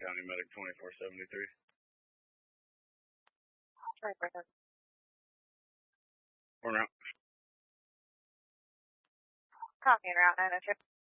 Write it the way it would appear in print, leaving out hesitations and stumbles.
County Medic 2473. 2473. We're out. Copy, route 902.